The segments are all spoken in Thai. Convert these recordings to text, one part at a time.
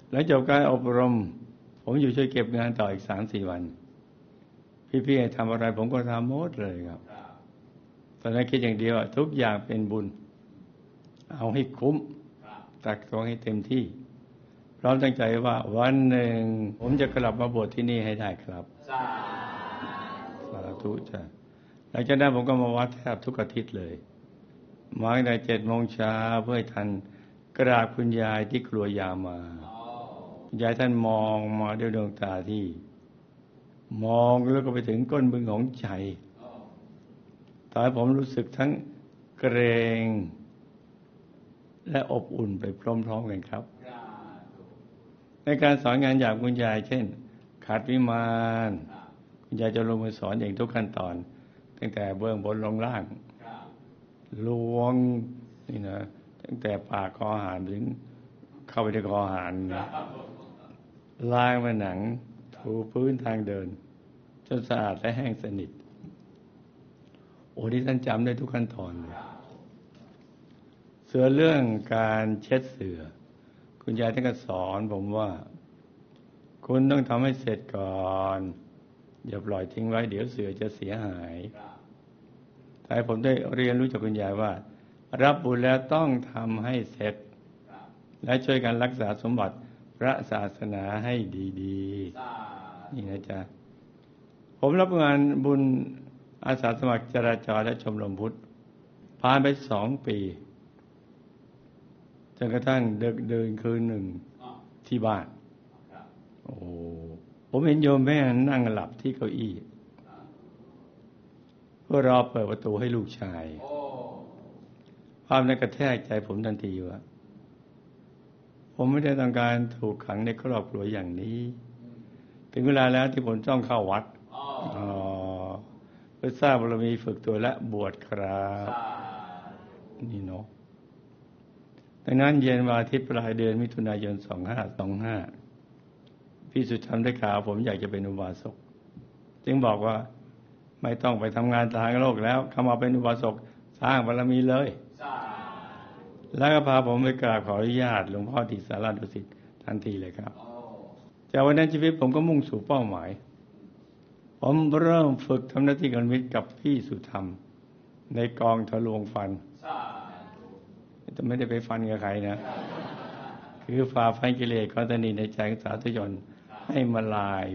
หลังจบการอบรมผมอยู่ช่วยเก็บงานต่ออีก3-4 วันพี่ๆให้ทำอะไรผมก็ทำหมดเลยครับตอนนั้นคิดอย่างเดียวทุกอย่างเป็นบุญเอาให้คุ้มตักตวงให้เต็มที่พร้อมตั้งใจว่าวันหนึ่งผมจะกลับมาบวชที่นี่ให้ได้ครับสาธุจ้ะหลังจากนั้นผมก็มาวัดแทบทุกอาทิตย์เลยมาตั้งแต่7 โมงเช้าเพื่อให้ทันกราบคุณยายที่ครัวยามาคุณยายท่านมองมาด้วยดวงตาที่มองแล้วก็ไปถึงก้นบึ้งของใจตอนผมรู้สึกทั้งเกรงและอบอุ่นไปพร้อมๆกันครับในการสอนงานอย่างคุณยายเช่นขัดวิมานคุณยายจะลงมือสอนเองทุกขั้นตอนตั้งแต่เบื้องบนลงล่างล้วงนี่นะตั้งแต่ปากคอหารถึงเข้าไปในคอหารนะล้างผนังถูพื้นทางเดินจนสะอาดและแห้งสนิทโอ้ที่ท่านจำได้ทุกขั้นตอนเลยส่วนเรื่องการเช็ดเสื่อคุณยายท่านก็สอนผมว่าคุณต้องทำให้เสร็จก่อนอย่าปล่อยทิ้งไว้เดี๋ยวเสื่อจะเสียหายแต่ผมได้เรียนรู้จากคุณยายว่ารับบุญแล้วต้องทำให้เสร็จและช่วยกันรักษาสมบัติพระศาสนาให้ดีๆนี่นะจ๊ะผมรับงานบุญอาสาสมัครจราจรและชมรมพุทธผ่านไป2 ปีจนกระทั่งดึกดื่นคืนหนึ่งที่บ้านโอ้ผมเห็นโยมแม่นั่งหลับที่เก้าอี้เพื่อรอเปิดประตูให้ลูกชายภาพนั้นกระแทกใจผมทันทีว่าผมไม่ได้ต้องการถูกขังในครอบครัวอย่างนี้ถึงเวลาแล้วที่ผมต้องเข้าวัดเพื่อสร้างบารมีฝึกตัวและบวชครับนี่เนาะดังนั้นเย็นวันอาทิตย์ปลายเดือนมิถุนายน2525พี่สุธรรมได้ข่าวผมอยากจะเป็นอุบาสกจึงบอกว่าไม่ต้องไปทำงานทางโลกแล้วเข้ามาเป็นอุบาสกสร้างบารมีเลยแล้วก็พาผมไปกราบขออนุญาตหลวงพ่อที่ศาลาดุสิตทันทีเลยครับจากวันนั้นชีวิตผมก็มุ่งสู่เป้าหมายผมเริ่มฝึกทำหน้าที่กัลยาณมิตรกับพี่สุธรรมในกองทะลวงฟันแต่ไม่ได้ไปฟันกับใครนะคือฝ่าฟันกิเลสความตนีในใจของสาธุชนให้มาลาย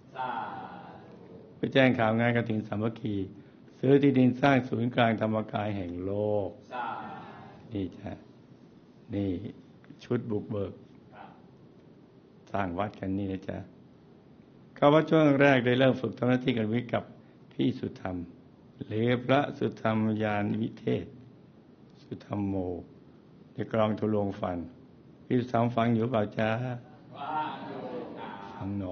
ไปแจ้งข่าวงานกฐินสามัคคีซื้อที่ดินสร้างศูนย์กลางธรรมกายแห่งโลกนี่จ้ะนี่ชุดบุกเบิกสร้างวัดกันนี่นะจ๊ะก็ว่าช่วงแรกได้เริ่มฝึกทำหน้าที่กันวิกับพี่สุธรรมหรือพระสุธรรมยานวิเทศสุธรรมโมในกลองทะลวงฟันพี่สุธรรมฟังอยู่เปล่าจ๊ะฟังหนอ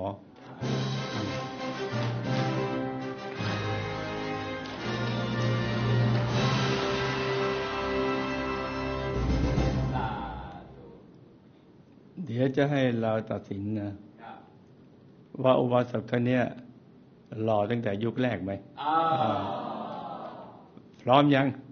เดี๋ยวจะให้เราตัดสินนะว่าอุบาสกท่านนี้หล่อตั้งแต่ยุคแรกไหมพร้อมยัง